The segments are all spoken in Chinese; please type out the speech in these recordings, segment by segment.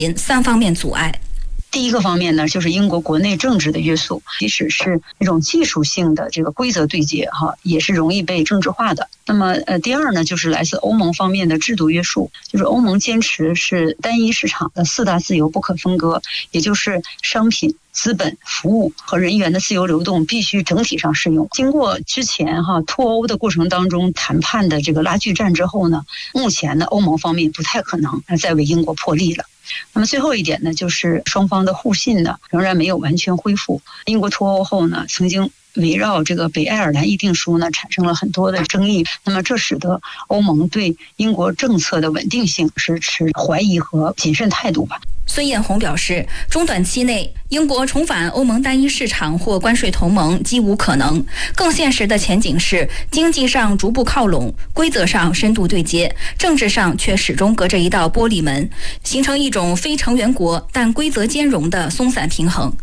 3方面阻碍。 第一个方面呢，就是英国国内政治的约束，即使是那种技术性的这个规则对接也是容易被政治化的。那么第二呢，就是来自欧盟方面的制度约束，就是欧盟坚持是单一市场的4大自由不可分割，也就是商品、资本、服务和人员的自由流动必须整体上适用。经过之前脱欧的过程当中谈判的这个拉锯战之后呢，目前呢欧盟方面不太可能再为英国破例了。那么最后一点呢，就是双方的互信呢仍然没有完全恢复。英国脱欧后呢，曾经围绕这个北爱尔兰议定书呢产生了很多的争议，那么这使得欧盟对英国政策的稳定性是持怀疑和谨慎态度吧。 孙艳红表示，中短期内英国重返欧盟单一市场或关税同盟几无可能，更现实的前景是经济上逐步靠拢，规则上深度对接，政治上却始终隔着一道玻璃门，形成一种非成员国但规则兼容的松散平衡。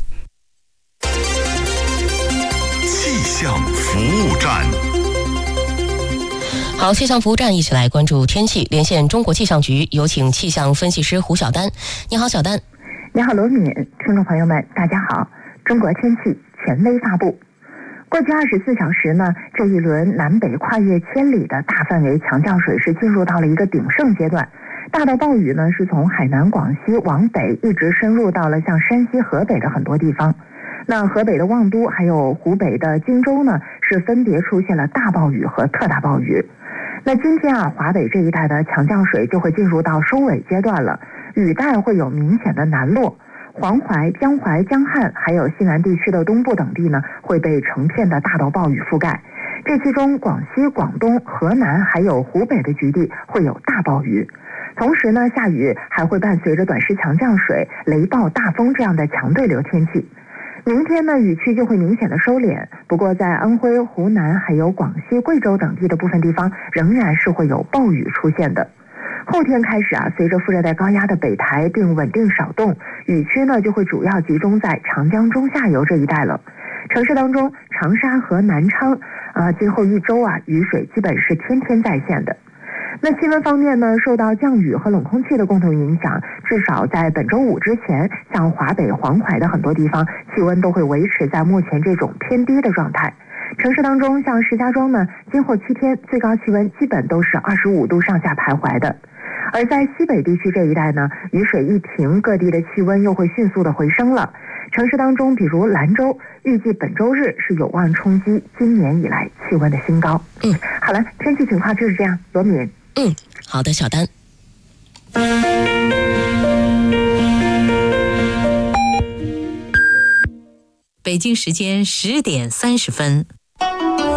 气象服务站。 好，气象服务站一起来关注天气，连线中国气象局，有请气象分析师胡晓丹。你好，小丹。 你好，罗敏，听众朋友们，大家好。中国天气权威发布。过去24小时呢，这一轮南北跨越千里的大范围强降水是进入到了一个鼎盛阶段。大到暴雨呢是从海南、广西往北一直深入到了像山西、河北的很多地方。那河北的望都还有湖北的荆州呢，是分别出现了大暴雨和特大暴雨。那今天华北这一带的强降水就会进入到收尾阶段了，雨带会有明显的南落，黄淮、江淮、江汉还有西南地区的东部等地呢，会被成片的大到暴雨覆盖。这其中广西、广东、河南还有湖北的局地会有大暴雨。同时呢，下雨还会伴随着短时强降水、雷暴、大风这样的强对流天气。明天呢，雨区就会明显的收敛，不过在安徽、湖南还有广西、贵州等地的部分地方仍然是会有暴雨出现的。后天开始随着副热带高压的北抬并稳定少动，雨区呢就会主要集中在长江中下游这一带了。城市当中，长沙和南昌今后一周雨水基本是天天在线的。那气温方面呢，受到降雨和冷空气的共同影响，至少在本周五之前，像华北、黄淮的很多地方，气温都会维持在目前这种偏低的状态。城市当中，像石家庄呢，今后7天最高气温基本都是25度上下徘徊的。而在西北地区这一带呢，雨水一停，各地的气温又会迅速的回升了。城市当中，比如兰州，预计本周日是有望冲击今年以来气温的新高。好了，天气情况就是这样，罗敏。 好的，小丹。 北京时间10点30分。